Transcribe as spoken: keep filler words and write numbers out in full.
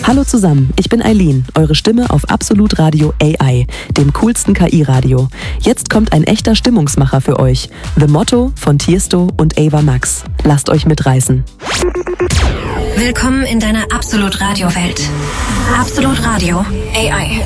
Hallo zusammen, ich bin Eileen, eure Stimme auf Absolut Radio A I, dem coolsten K I-Radio. Jetzt kommt ein echter Stimmungsmacher für euch. The Motto von Tiesto und Ava Max. Lasst euch mitreißen. Willkommen in deiner Absolut Radio-Welt. Absolut Radio A I.